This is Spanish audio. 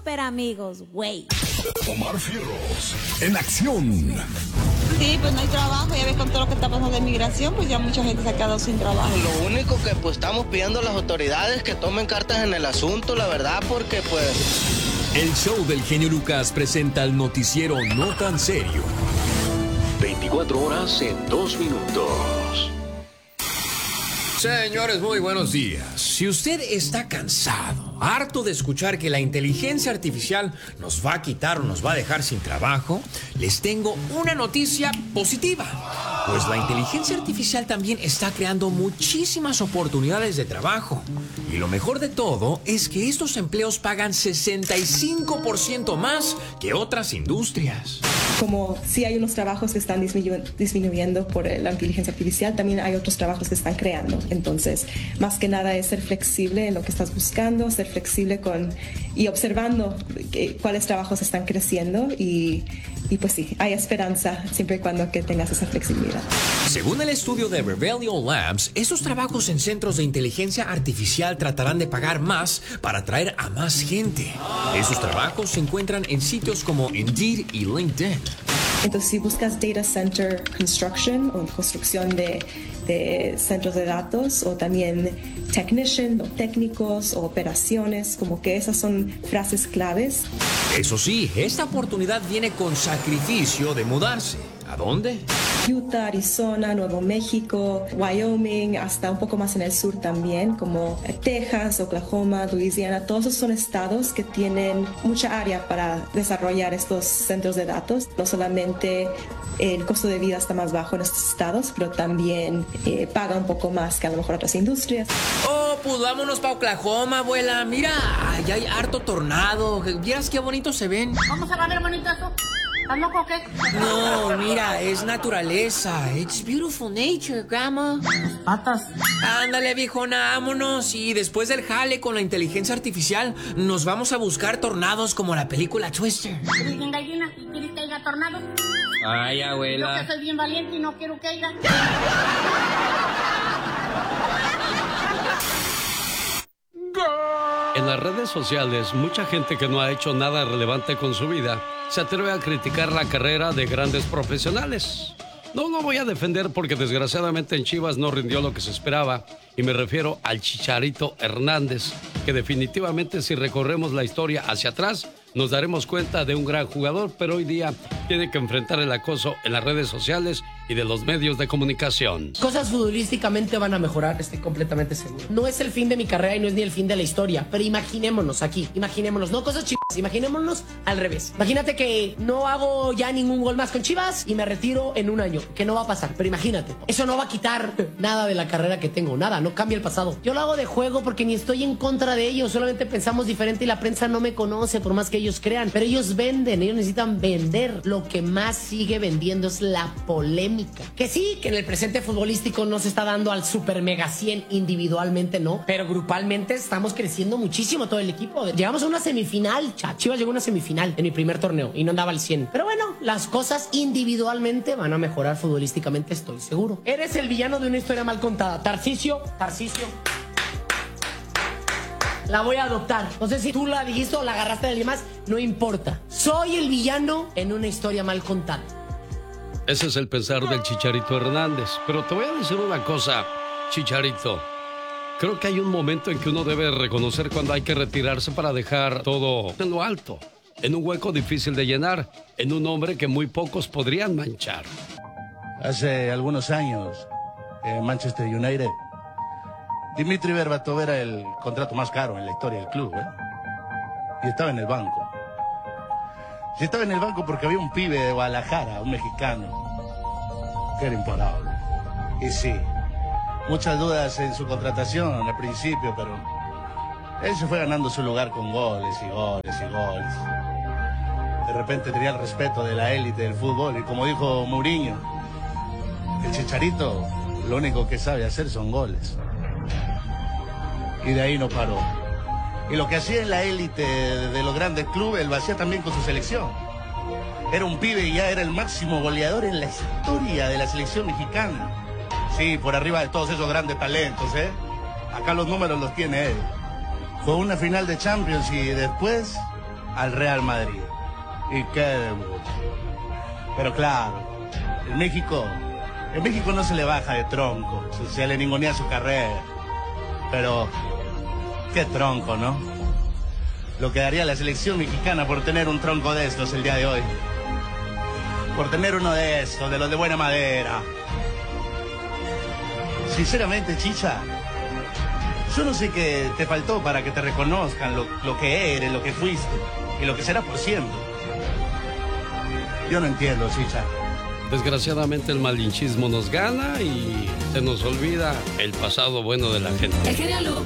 super amigos, güey. Omar Fierros, en acción. Sí, pues no hay trabajo, ya ves con todo lo que está pasando de migración, pues ya mucha gente se ha quedado sin trabajo. Lo único que pues estamos pidiendo a las autoridades que tomen cartas en el asunto, la verdad, porque pues... El show del genio Lucas presenta el noticiero No Tan Serio. 24 horas en 2 minutos. Señores, muy buenos días. Si usted está cansado, harto de escuchar que la inteligencia artificial nos va a quitar o nos va a dejar sin trabajo, les tengo una noticia positiva. Pues la inteligencia artificial también está creando muchísimas oportunidades de trabajo. Y lo mejor de todo es que estos empleos pagan 65% más que otras industrias. Como sí hay unos trabajos que están disminuyendo por la inteligencia artificial, también hay otros trabajos que están creando. Entonces, más que nada es ser flexible en lo que estás buscando, ser flexible y observando cuáles trabajos están creciendo y pues sí, hay esperanza siempre y cuando que tengas esa flexibilidad. Según el estudio de Rebellion Labs, esos trabajos en centros de inteligencia artificial tratarán de pagar más para atraer a más gente. Esos trabajos se encuentran en sitios como Indeed y LinkedIn. Entonces, si buscas data center construction o construcción de centros de datos o también technician o técnicos o operaciones, como que esas son frases claves. Eso sí, esta oportunidad viene con sacrificio de mudarse. ¿A dónde? Utah, Arizona, Nuevo México, Wyoming, hasta un poco más en el sur también, como Texas, Oklahoma, Louisiana. Todos esos son estados que tienen mucha área para desarrollar estos centros de datos. No solamente el costo de vida está más bajo en estos estados, pero también paga un poco más que a lo mejor otras industrias. Oh, pues vámonos para Oklahoma, abuela. Mira, allá hay harto tornado. ¿Vieras qué bonito se ven? ¿Cómo se va a ver bonito eso? ¿Estás loco o qué? No, mira, es naturaleza. It's beautiful nature, grandma. Patas. Ándale, viejona, vámonos. Y después del jale con la inteligencia artificial, nos vamos a buscar tornados como la película Twister. ¿Eres bien gallina y quieres que haya tornados? Ay, abuela. Yo que soy bien valiente y no quiero que haya. En las redes sociales, mucha gente que no ha hecho nada relevante con su vida se atreve a criticar la carrera de grandes profesionales. No lo voy a defender porque desgraciadamente en Chivas no rindió lo que se esperaba, y me refiero al Chicharito Hernández, que definitivamente si recorremos la historia hacia atrás nos daremos cuenta de un gran jugador, pero hoy día tiene que enfrentar el acoso en las redes sociales y de los medios de comunicación. Cosas futbolísticamente van a mejorar, estoy completamente seguro. No es el fin de mi carrera y no es ni el fin de la historia, pero imaginémonos aquí, imaginémonos, no cosas chivas, imaginémonos al revés. Imagínate que no hago ya ningún gol más con Chivas y me retiro en un año, que no va a pasar, pero imagínate, eso no va a quitar nada de la carrera que tengo, nada, no cambia el pasado. Yo lo hago de juego porque ni estoy en contra de ellos, solamente pensamos diferente y la prensa no me conoce por más que ellos crean, pero ellos venden, ellos necesitan vender. Lo que más sigue vendiendo es la polémica. Que sí, que en el presente futbolístico no se está dando al super mega 100 individualmente, no, pero grupalmente estamos creciendo muchísimo todo el equipo. Llegamos a una semifinal, Chivas llegó a una semifinal en mi primer torneo y no andaba al 100. Pero bueno, las cosas individualmente van a mejorar futbolísticamente, estoy seguro. Eres el villano de una historia mal contada. Tarcisio. La voy a adoptar. No sé si tú la dijiste o la agarraste de alguien más, no importa. Soy el villano en una historia mal contada. Ese es el pensar del Chicharito Hernández. Pero te voy a decir una cosa, Chicharito. Creo que hay un momento en que uno debe reconocer cuando hay que retirarse para dejar todo en lo alto, en un hueco difícil de llenar, en un hombre que muy pocos podrían manchar. Hace algunos años, en Manchester United, Dimitri Berbatov era el contrato más caro en la historia del club, y estaba en el banco. Sí, estaba en el banco porque había un pibe de Guadalajara, un mexicano, que era imparable. Y sí, muchas dudas en su contratación al principio, pero él se fue ganando su lugar con goles y goles y goles. De repente tenía el respeto de la élite del fútbol y como dijo Mourinho, el Chicharito lo único que sabe hacer son goles. Y de ahí no paró. Y lo que hacía en la élite de los grandes clubes, lo hacía también con su selección. Era un pibe y ya era el máximo goleador en la historia de la selección mexicana. Sí, por arriba de todos esos grandes talentos, Acá los números los tiene él. Fue una final de Champions y después al Real Madrid. Y qué debut. Pero claro, en México no se le baja de tronco, se le ningunea su carrera. Pero qué tronco, ¿no? Lo que daría la selección mexicana por tener un tronco de estos el día de hoy. Por tener uno de estos, de los de buena madera. Sinceramente, Chicha, yo no sé qué te faltó para que te reconozcan lo que eres, lo que fuiste y lo que serás por siempre. Yo no entiendo, Chicha. Desgraciadamente el malinchismo nos gana y se nos olvida el pasado bueno de la gente. El genio